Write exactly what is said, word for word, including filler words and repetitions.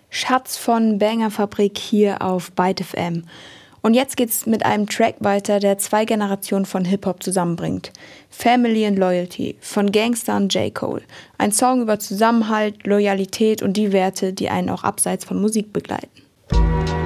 Schatz von Bangerfabrik hier auf Byte F M. Und jetzt geht's mit einem Track weiter, der zwei Generationen von Hip-Hop zusammenbringt. Family and Loyalty von Gangsta und J. Cole. Ein Song über Zusammenhalt, Loyalität und die Werte, die einen auch abseits von Musik begleiten.